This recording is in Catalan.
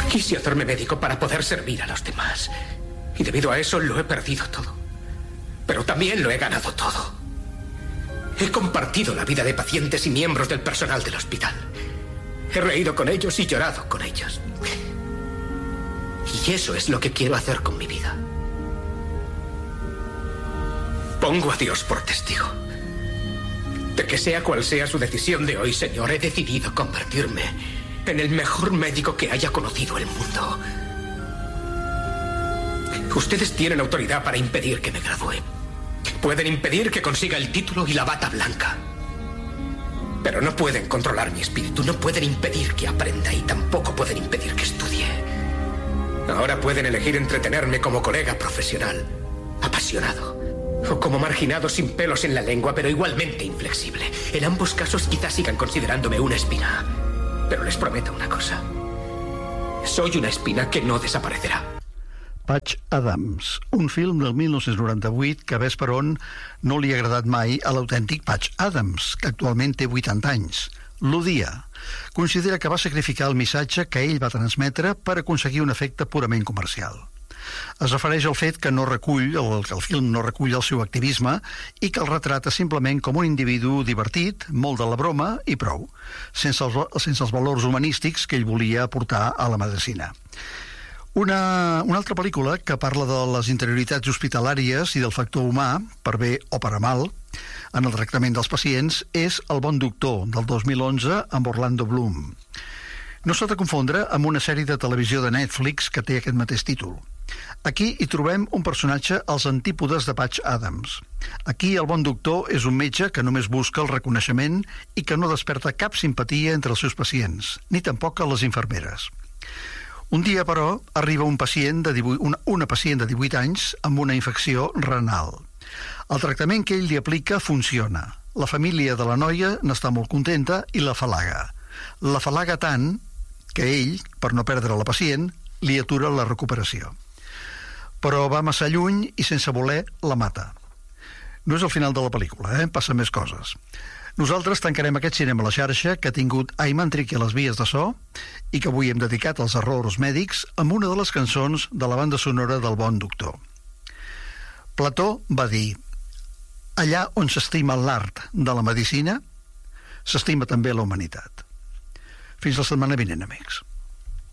Quise hacerme médico para poder servir a los demás. Y debido a eso lo he perdido todo. Pero también lo he ganado todo. He compartido la vida de pacientes y miembros del personal del hospital. He reído con ellos y llorado con ellos. Y eso es lo que quiero hacer con mi vida. Pongo a Dios por testigo de que sea cual sea su decisión de hoy, Señor, he decidido convertirme en el mejor médico que haya conocido el mundo. Ustedes tienen autoridad para impedir que me gradúe. Pueden impedir que consiga el título y la bata blanca. Pero no pueden controlar mi espíritu, no pueden impedir que aprenda y tampoco pueden impedir que estudie. Ahora pueden elegir entretenerme como colega profesional, apasionado, o como marginado sin pelos en la lengua, pero igualmente inflexible. En ambos casos quizás sigan considerándome una espina. Pero les prometo una cosa. Soy una espina que no desaparecerà. Patch Adams, un film del 1998 que, ves per on, no li ha agradat mai a l'autèntic Patch Adams, que actualment té 80 anys. L'odia. Considera que va sacrificar el missatge que ell va transmetre per aconseguir un efecte purament comercial. Es refereix al fet que el film no recull el seu activisme i que el retrata simplement com un individu divertit, molt de la broma i prou, sense els valors humanístics que ell volia aportar a la medicina. Una altra pel·lícula que parla de les interioritats hospitalàries i del factor humà, per bé o per a mal, en el tractament dels pacients, és El bon doctor, del 2011, amb Orlando Bloom. No s'ha de confondre amb una sèrie de televisió de Netflix que té aquest mateix títol. Aquí hi trobem un personatge als antípodes de Patch Adams. Aquí el bon doctor és un metge que només busca el reconeixement i que no desperta cap simpatia entre els seus pacients, ni tampoc a les infermeres. Un dia, però, arriba una pacient de 18 anys amb una infecció renal. El tractament que ell li aplica funciona. La família de la noia n'està molt contenta i la falaga. La falaga tant que ell, per no perdre la pacient, li atura la recuperació. Però va massa lluny i sense voler la mata. No és el final de la pel·lícula, passen més coses. Nosaltres tancarem aquest cinema a la xarxa que ha tingut Ayman Triqui a les vies de so i que avui hem dedicat als errors mèdics amb una de les cançons de la banda sonora del Bon Doctor. Plató va dir: allà on s'estima l'art de la medicina, s'estima també la humanitat. Fins la setmana vinent, amics.